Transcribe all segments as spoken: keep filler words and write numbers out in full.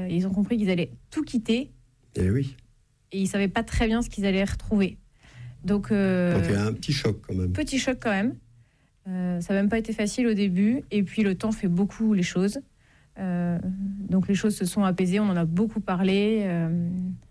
Euh, ils ont compris qu'ils allaient tout quitter. Et oui. Et ils ne savaient pas très bien ce qu'ils allaient retrouver. Donc, euh, Donc il y a un petit choc quand même. Petit choc quand même. Euh, ça n'a même pas été facile au début. Et puis le temps fait beaucoup les choses. Euh, donc les choses se sont apaisées. On en a beaucoup parlé. Euh,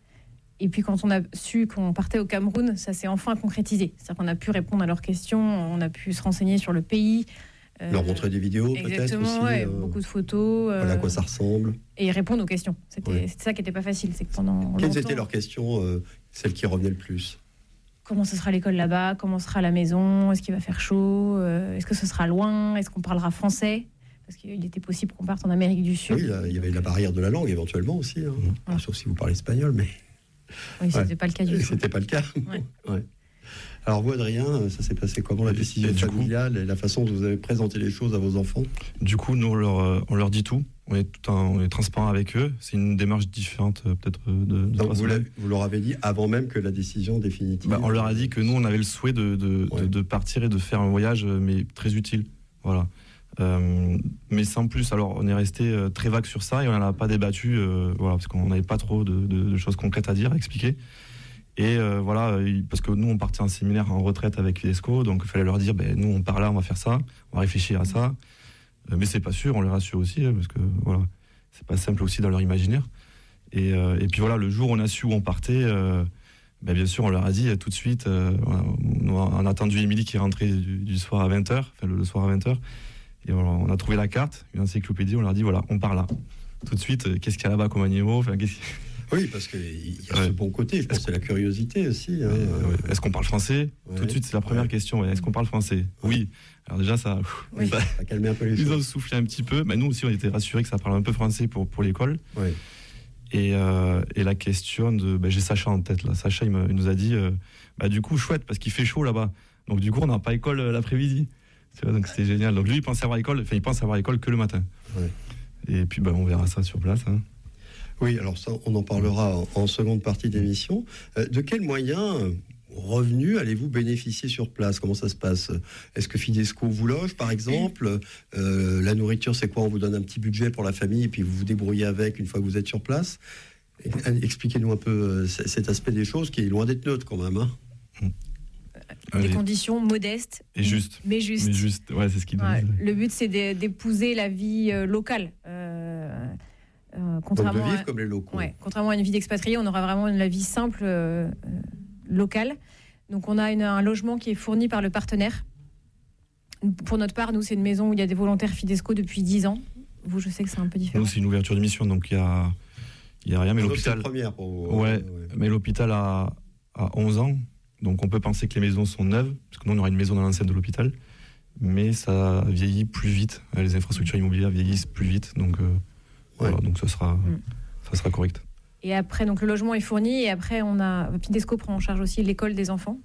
et puis quand on a su qu'on partait au Cameroun, ça s'est enfin concrétisé. C'est-à-dire qu'on a pu répondre à leurs questions. On a pu se renseigner sur le pays. Euh, Leur montrer des vidéos peut-être aussi. Ouais, euh, beaucoup de photos. Voilà à euh, quoi ça ressemble. Et répondre aux questions. C'était, ouais. c'était ça qui n'était pas facile. C'est que pendant Quelles longtemps, étaient leurs questions, euh, celles qui revenaient le plus? Comment ce sera l'école là-bas? Comment sera la maison? Est-ce qu'il va faire chaud? euh, Est-ce que ce sera loin? Est-ce qu'on parlera français? Parce qu'il était possible qu'on parte en Amérique du Sud. Oui, il y avait la barrière de la langue éventuellement aussi. Hein. Ouais. Ah, sauf si vous parlez espagnol, mais... Oui, c'était ouais. pas le cas du tout. C'était pas le cas. Ouais. Ouais. Alors vous, Adrien, ça s'est passé comment la décision et familiale coup, et la façon dont vous avez présenté les choses à vos enfants? Du coup, nous, on leur, on leur dit tout. On est, tout un, on est transparent avec eux. C'est une démarche différente, peut-être. De, de Donc vous, vous leur avez dit avant même que la décision définitive... Bah, on leur a dit que nous, on avait le souhait de, de, ouais. de, de partir et de faire un voyage, mais très utile. Voilà. Euh, mais sans plus. Alors, on est resté très vague sur ça et on n'en a pas débattu, euh, voilà, parce qu'on n'avait pas trop de, de, de choses concrètes à dire, à expliquer. Et euh, voilà, parce que nous, on partait en séminaire en retraite avec Fidesco, donc il fallait leur dire, ben, nous, on part là, on va faire ça, on va réfléchir à ça. Euh, mais c'est pas sûr, on les rassure aussi, parce que voilà, c'est pas simple aussi dans leur imaginaire. Et, euh, et puis voilà, le jour où on a su où on partait, euh, ben, bien sûr, on leur a dit tout de suite, euh, on a attendu Émilie qui est rentrée du, du soir à vingt heures, enfin le, le soir à vingt heures, et voilà, on a trouvé la carte, une encyclopédie, on leur a dit, voilà, on part là. Tout de suite, euh, qu'est-ce qu'il y a là-bas comme animaux, enfin, qu'est-ce qu'il... Oui, parce qu'il y a ouais. ce bon côté, je pense que c'est la curiosité aussi. Hein. Ouais. Est-ce qu'on parle français? Ouais. Tout de suite, c'est la première ouais. question. Est-ce qu'on parle français? Ouais. Oui. Alors déjà, ça, oui. ça a calmé un peu les ils choses. Ils ont soufflé un petit peu. Mais nous aussi, on était rassurés que ça parle un peu français pour, pour l'école. Ouais. Et, euh, et la question de... Ben, j'ai Sacha en tête. Là. Sacha, il, me, il nous a dit, euh, bah, du coup, chouette, parce qu'il fait chaud là-bas. Donc du coup, on n'a pas école euh, l'après-midi. Tu vois, donc c'était génial. Donc lui, il pense avoir école, enfin, il pense avoir école que le matin. Ouais. Et puis, ben, on verra ça sur place. Hein. Oui, alors ça, on en parlera en, en seconde partie d'émission. Euh, de quels moyens, revenus, allez-vous bénéficier sur place? Comment ça se passe? Est-ce que Fidesco vous loge, par exemple? euh, La nourriture, c'est quoi? On vous donne un petit budget pour la famille et puis vous vous débrouillez avec une fois que vous êtes sur place. Expliquez-nous un peu cet aspect des choses qui est loin d'être neutre quand même. Hein. Des Allez. Conditions modestes et justes, mais justes. Mais juste, ouais, c'est ce qu'il ouais, dit. Le but, c'est d'épouser la vie euh, locale. Euh, euh, contrairement Donc de vivre à, comme les locaux. Ouais, contrairement à une vie d'expatrié, on aura vraiment une la vie simple euh, locale. Donc on a une, un logement qui est fourni par le partenaire. Pour notre part, nous, c'est une maison où il y a des volontaires Fidesco depuis dix ans. Vous, je sais que c'est un peu différent. Nous, c'est une ouverture de mission, donc il y a, il y a rien. Mais donc l'hôpital, c'est la première pour vous. Ouais, ouais. mais l'hôpital a, a onze ans. Donc on peut penser que les maisons sont neuves, parce que nous on aura une maison dans l'enceinte de l'hôpital, mais ça vieillit plus vite, les infrastructures immobilières vieillissent plus vite, donc, euh, ouais. voilà, donc ça sera, mm. ça sera correct. Et après, donc le logement est fourni, et après on a, Fidesco prend en charge aussi l'école des enfants,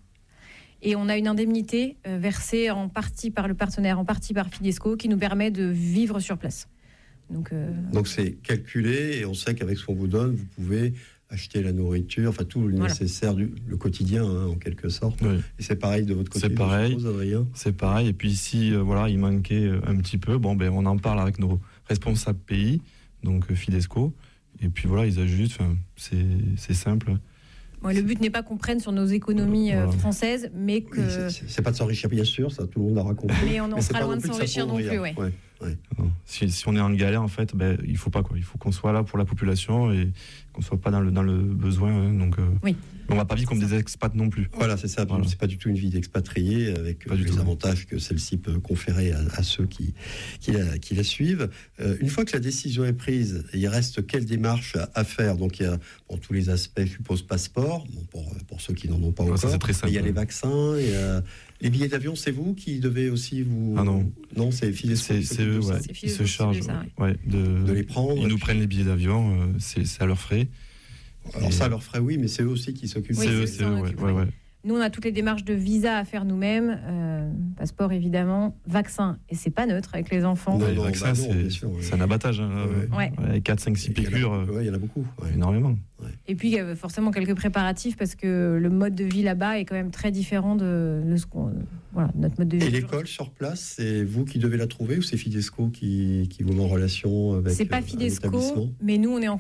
et on a une indemnité euh, versée en partie par le partenaire, en partie par Fidesco, qui nous permet de vivre sur place. Donc, euh... donc c'est calculé, et on sait qu'avec ce qu'on vous donne, vous pouvez acheter la nourriture, enfin tout le voilà. nécessaire, du, le quotidien hein, en quelque sorte. Oui. Et c'est pareil de votre côté. C'est pareil. Suppose, Adrien. C'est pareil. Et puis si euh, voilà, il manquait un petit peu, bon ben on en parle avec nos responsables pays, donc euh, Fidesco. Et puis voilà, ils ajustent. C'est c'est simple. Ouais, le but n'est pas qu'on prenne sur nos économies euh, voilà. françaises, mais que. Oui, c'est, c'est pas de s'enrichir, bien sûr, ça tout le monde l'a raconté. Mais on en sera loin de s'enrichir non plus, ouais. ouais, ouais. Si, si on est en galère, en fait, ben, il faut pas quoi. Il faut qu'on soit là pour la population et qu'on soit pas dans le dans le besoin. Hein, donc, euh, oui. on va pas vivre comme des expats non plus. Voilà, c'est ça. Voilà. C'est pas du tout une vie d'expatrié avec euh, les tout. avantages que celle-ci peut conférer à, à ceux qui qui la, qui la suivent. Euh, une fois que la décision est prise, il reste quelle démarche à, à faire? Donc il y a pour tous les aspects, je suppose, passeport. Bon, pour pour ceux qui n'en ont pas ouais, encore. Ça, c'est très simple, il y a ouais. les vaccins. Il y a les billets d'avion. C'est vous qui devez aussi vous. Ah non. Non, c'est Fidesco. C'est, c'est eux, ouais. Ils se chargent ça, ouais. Ouais, de, de les prendre. Ils nous prennent les billets d'avion. Euh, c'est, c'est à leurs frais. Alors et ça, à leurs frais, oui, mais c'est eux aussi qui s'occupent. Oui, c'est eux, c'est eux, ouais, ouais, ouais. Nous, on a toutes les démarches de visa à faire nous-mêmes, euh, passeport évidemment, vaccin, et c'est pas neutre avec les enfants. Non, non, les vaccins, bah c'est, sûr, ouais. c'est un abattage. Hein, ouais. Ouais. quatre, cinq, six piqûres. Oui, il y en a beaucoup. Ouais. Énormément. Ouais. Et puis, il y a forcément quelques préparatifs parce que le mode de vie là-bas est quand même très différent de, de ce qu'on, voilà, notre mode de vie. Et l'école sur place, c'est vous qui devez la trouver ou c'est Fidesco qui, qui vous met en relation avec? C'est pas Fidesco, mais nous, on est en